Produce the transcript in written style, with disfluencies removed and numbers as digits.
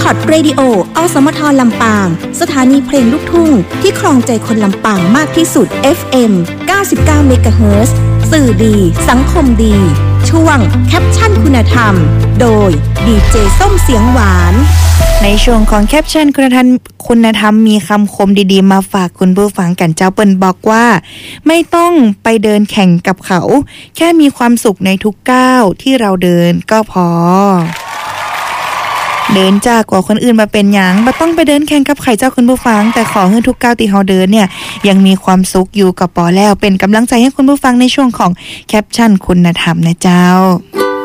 อตเรดิโออสมทลำปางสถานีเพลงลูกทุ่งที่ครองใจคนลำปางมากที่สุด FM 99 เมกะเฮิรตซ์สื่อดีสังคมดีช่วงแคปชั่นคุณธรรมโดยดีเจส้มเสียงหวานในช่วงของแคปชั่นคุณธรรมมีคำคมดีๆมาฝากคุณผู้ฟังกันเจ้าเปิ้นบอกว่าไม่ต้องไปเดินแข่งกับเขาแค่มีความสุขในทุกก้าวที่เราเดินก็พอเดินจากกว่าคนอื่นมาเป็นหยังบ่ต้องไปเดินแข่งกับใครเจ้าคุณผู้ฟังแต่ขอให้ทุกก้าวที่เฮาเดินเนี่ยยังมีความสุขอยู่กับปอแล้วเป็นกำลังใจให้คุณผู้ฟังในช่วงของแคปชั่นคุณธรรมนะเจ้า